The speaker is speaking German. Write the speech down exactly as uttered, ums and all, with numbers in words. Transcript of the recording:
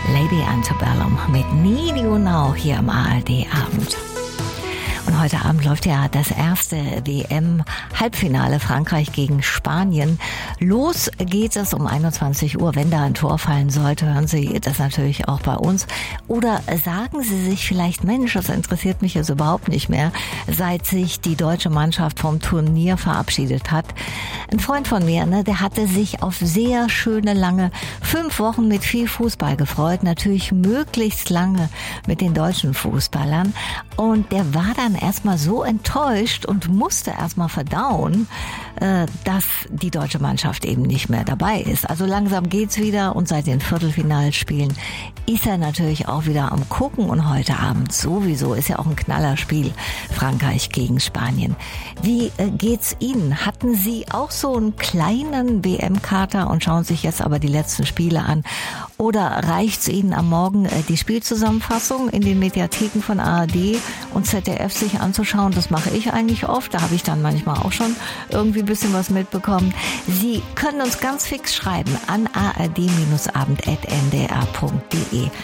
Lady Antebellum mit Need You Now hier am A R D-Abend. Und heute Abend läuft ja das erste W M-Halbfinale Frankreich gegen Spanien. Los geht es um einundzwanzig Uhr. Wenn da ein Tor fallen sollte, hören Sie das natürlich auch bei uns. Oder sagen Sie sich vielleicht, Mensch, das interessiert mich jetzt überhaupt nicht mehr, seit sich die deutsche Mannschaft vom Turnier verabschiedet hat. Ein Freund von mir, ne, der hatte sich auf sehr schöne, lange fünf Wochen mit viel Fußball gefreut. Natürlich möglichst lange mit den deutschen Fußballern. Und der war dann erstmal so enttäuscht und musste erstmal verdauen, äh, dass die deutsche Mannschaft eben nicht mehr dabei ist. Also langsam geht's wieder und seit den Viertelfinalspielen ist er natürlich auch wieder am Gucken und heute Abend sowieso ist ja auch ein Knallerspiel, Frankreich gegen Spanien. Wie äh, geht's Ihnen? Hatten Sie auch so einen kleinen W M-Kater und schauen sich jetzt aber die letzten Spiele an? Oder reicht's Ihnen am Morgen äh, die Spielzusammenfassung in den Mediatheken von A R D und Z D F sich anzuschauen? Das mache ich eigentlich oft. Da habe ich dann manchmal auch schon irgendwie ein bisschen was mitbekommen. Sie können uns ganz fix schreiben an a r d abend punkt n d r punkt d e.